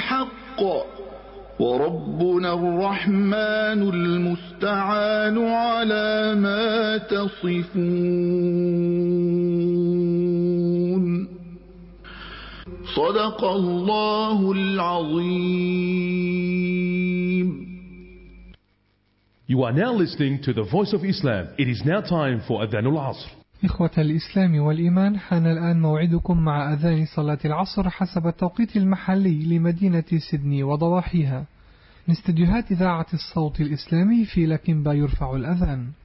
الحق وربنا الرحمن المستعان على ما تصفون. صدق الله العظيم. You are now listening to the Voice of Islam. It is now time for Adhan al-Asr. إخوة الإسلام والإيمان، حان الآن موعدكم مع أذان صلاة العصر حسب التوقيت المحلي لمدينة سيدني وضواحيها. من استديوهات إذاعة الصوت الإسلامي في لكنبا يرفع الأذان.